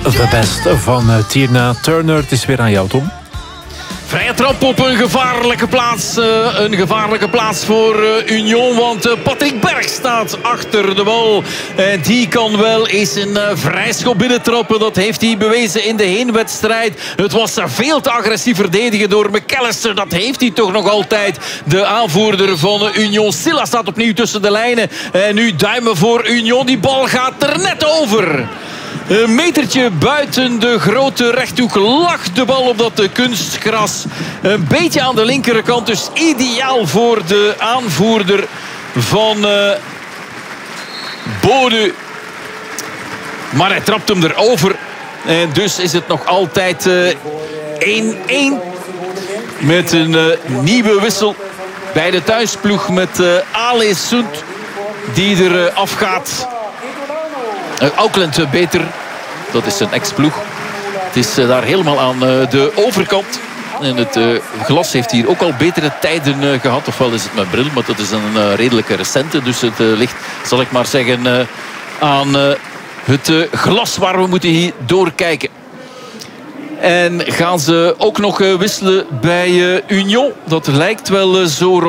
The Best van Tina Turner. Het is weer aan jou, Tom. Vrije trap op een gevaarlijke plaats. Een gevaarlijke plaats voor Union. Want Patrick Berg staat achter de bal. En die kan wel eens een vrijschop binnentrappen. Dat heeft hij bewezen in de heenwedstrijd. Het was veel te agressief verdedigen door McAllister. Dat heeft hij toch nog altijd. De aanvoerder van Union. Silla staat opnieuw tussen de lijnen. En nu duimen voor Union. Die bal gaat er net over. Een metertje buiten de grote rechthoek lag de bal op dat kunstgras. Een beetje aan de linkerkant, dus ideaal voor de aanvoerder van Bode. Maar hij trapt hem erover. En dus is het nog altijd 1-1. Met een nieuwe wissel bij de thuisploeg met Ale Sunt die er afgaat. Auckland beter. Dat is zijn ex-ploeg. Het is daar helemaal aan de overkant. En het glas heeft hier ook al betere tijden gehad. Ofwel is het mijn bril, maar dat is een redelijke recente. Dus het ligt, zal ik maar zeggen, aan het glas waar we moeten hier doorkijken. En gaan ze ook nog wisselen bij Union? Dat lijkt wel zo.